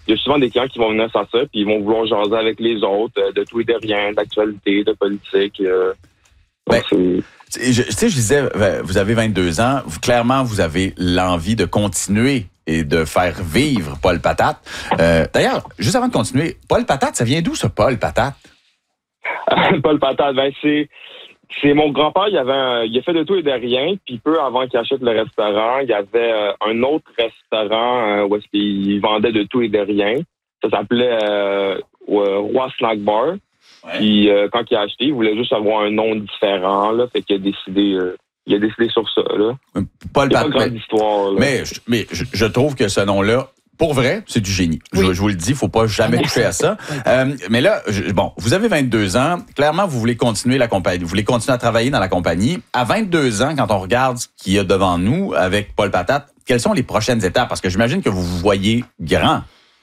il y a souvent des clients qui vont venir s'asseoir puis ils vont vouloir jaser avec les autres de tout et de rien, d'actualité, de politique. Donc je disais, vous avez 22 ans, clairement, vous avez l'envie de continuer et de faire vivre Paul Patate. D'ailleurs, juste avant de continuer, Paul Patate, ça vient d'où, ce Paul Patate? Paul Patate, c'est mon grand-père, il a fait de tout et de rien, puis peu avant qu'il achète le restaurant, il y avait un autre restaurant où est-ce qu'il vendait de tout et de rien. Ça s'appelait Roi Snack Bar. Ouais. Puis quand il a acheté, il voulait juste avoir un nom différent, là, fait qu'il a décidé sur ça, là. Paul Patate. C'est pas une grande histoire, là. Mais je trouve que ce nom-là, pour vrai, c'est du génie. Oui. Je vous le dis, il ne faut pas jamais toucher à ça. Mais là, vous avez 22 ans. Clairement, vous voulez continuer la compagnie. Vous voulez continuer à travailler dans la compagnie. À 22 ans, quand on regarde ce qu'il y a devant nous avec Paul Patate, quelles sont les prochaines étapes? Parce que j'imagine que vous vous voyez grand.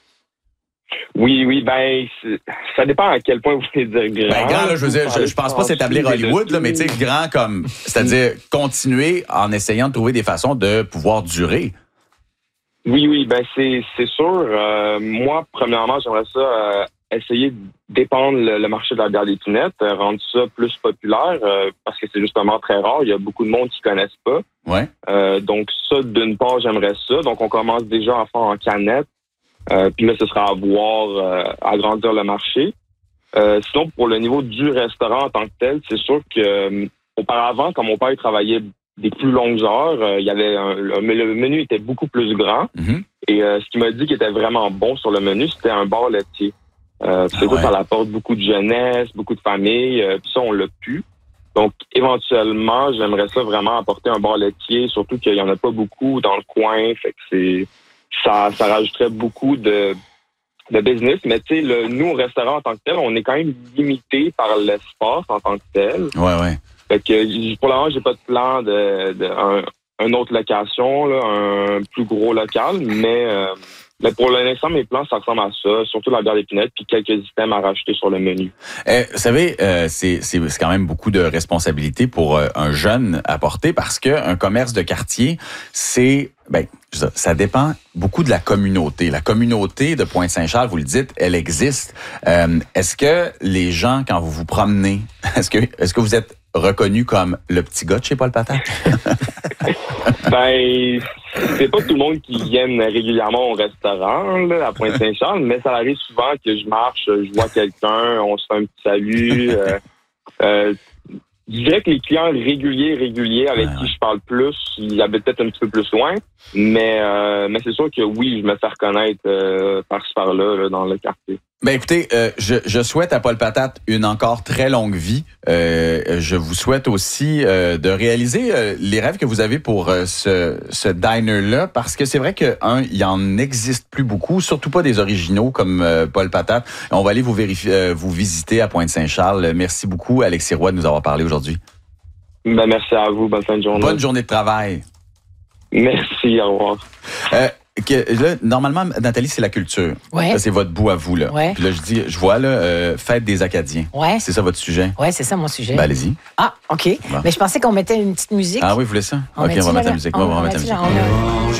Oui, ça dépend à quel point vous voulez dire grand. Grand, là, je veux dire, je pense pas s'établir Hollywood, là, mais tu sais, grand comme, c'est-à-dire continuer en essayant de trouver des façons de pouvoir durer. Oui, c'est sûr. Moi, premièrement, j'aimerais ça essayer d'épandre le marché de la bière d'épinette, rendre ça plus populaire, parce que c'est justement très rare. Il y a beaucoup de monde qui connaissent pas. Ouais. Donc ça, d'une part, j'aimerais ça. Donc on commence déjà à faire en canette. Puis là, ce sera à voir agrandir le marché. Sinon, pour le niveau du restaurant en tant que tel, c'est sûr que auparavant, quand mon père travaillait des plus longues heures, il y avait le menu était beaucoup plus grand. Mm-hmm. Et ce qu'il m'a dit qui était vraiment bon sur le menu, c'était un bar laitier. Ça apporte beaucoup de jeunesse, beaucoup de familles. Puis ça, on l'a pu. Donc, éventuellement, j'aimerais ça vraiment apporter un bar laitier, surtout qu'il y en a pas beaucoup dans le coin. Fait que ça rajouterait beaucoup de business. Mais tu sais, nous, au restaurant en tant que tel, on est quand même limité par l'espace en tant que tel. Ouais. Fait que pour le moment, j'ai pas de plan une autre location, là, un plus gros local, mais pour l'instant, mes plans, ça ressemble à ça, surtout la bière d'épinette, puis quelques items à rajouter sur le menu. Vous savez, c'est quand même beaucoup de responsabilités pour un jeune à porter, parce qu'un commerce de quartier, ça dépend beaucoup de la communauté. La communauté de Pointe-Saint-Charles, vous le dites, elle existe. Est-ce que les gens, quand vous vous promenez, est-ce que vous êtes reconnu comme le petit gars de chez Paul Patate? C'est pas tout le monde qui vienne régulièrement au restaurant là, à Pointe-Saint-Charles, mais ça arrive souvent que je marche, je vois quelqu'un, on se fait un petit salut. Je dirais que les clients réguliers avec qui je parle plus, ils habitent peut-être un petit peu plus loin, mais c'est sûr que oui, je me fais reconnaître par-ci par-là dans le quartier. Écoutez, je souhaite à Paul Patate une encore très longue vie. Je vous souhaite aussi de réaliser les rêves que vous avez pour ce diner-là, parce que c'est vrai il y en existe plus beaucoup, surtout pas des originaux comme Paul Patate. On va aller vous visiter à Pointe-Saint-Charles. Merci beaucoup, Alexis Roy, de nous avoir parlé aujourd'hui. Merci à vous. Bonne fin de journée. Bonne journée de travail. Merci, au revoir. Là, normalement, Nathalie, c'est la culture. Ouais. Ça, c'est votre bout à vous, là. Ouais. Puis là, je vois, là, Fête des Acadiens. Ouais. C'est ça votre sujet? Oui, c'est ça mon sujet. Allez-y. Ah, OK. Bon. Mais je pensais qu'on mettait une petite musique. Ah oui, vous voulez ça? OK, on va mettre la musique. On va mettre la musique.